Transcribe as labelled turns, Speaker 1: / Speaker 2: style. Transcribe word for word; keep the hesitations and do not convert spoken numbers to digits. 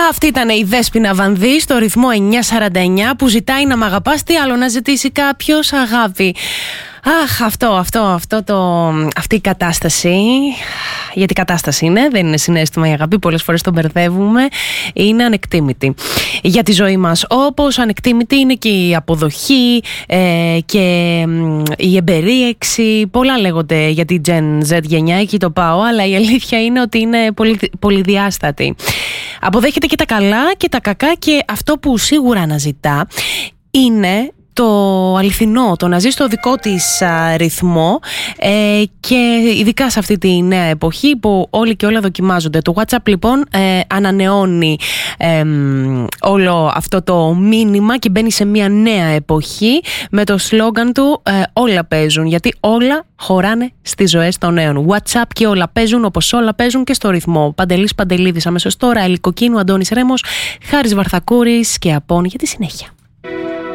Speaker 1: Αυτή ήταν η Δέσποινα Βανδύ στο ρυθμό εννιά σαράντα εννιά που ζητάει να μ' αγαπάς, τι άλλο να ζητήσει κάποιος, αγάπη. Αχ, αυτό, αυτό, αυτό το, αυτή η κατάσταση, γιατί κατάσταση είναι, δεν είναι συναίσθημα η αγάπη, πολλές φορές το μπερδεύουμε, είναι ανεκτήμητη για τη ζωή μας. Όπως ανεκτήμητη είναι και η αποδοχή ε, και η εμπερίεξη, πολλά λέγονται για την Gen Z γενιά, εκεί το πάω, αλλά η αλήθεια είναι ότι είναι πολύ, πολυδιάστατη. Αποδέχεται και τα καλά και τα κακά, και αυτό που σίγουρα αναζητά είναι το αληθινό, το να ζει στο δικό της α, ρυθμό ε, και ειδικά σε αυτή τη νέα εποχή που όλοι και όλα δοκιμάζονται. Το WhatsApp λοιπόν ε, ανανεώνει ε, όλο αυτό το μήνυμα και μπαίνει σε μια νέα εποχή με το σλόγγαν του ε, όλα παίζουν, γιατί όλα χωράνε στις ζωές των νέων. WhatsApp και όλα παίζουν, όπως όλα παίζουν και στο ρυθμό. Παντελής Παντελίδης αμέσως τώρα, Ελικοκίνου, Αντώνης Ρέμος, Χάρης Βαρθακούρης και Απών για τη συνέχεια.